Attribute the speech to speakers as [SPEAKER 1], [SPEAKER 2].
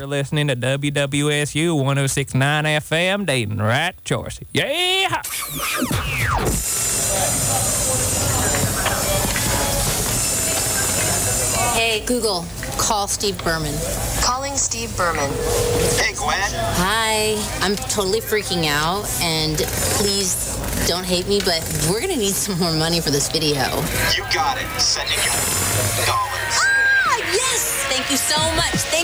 [SPEAKER 1] You're listening to WWSU 106.9 FM, Dayton, right choice. Yeah!
[SPEAKER 2] Hey, Google, call Steve Berman.
[SPEAKER 3] Calling Steve Berman.
[SPEAKER 4] Hey, Gwen.
[SPEAKER 2] Hi, I'm totally freaking out, and please don't hate me, but we're gonna need some more money for this video.
[SPEAKER 4] You got it. Sending you dollars.
[SPEAKER 2] Ah, yes! Thank you so much. Thank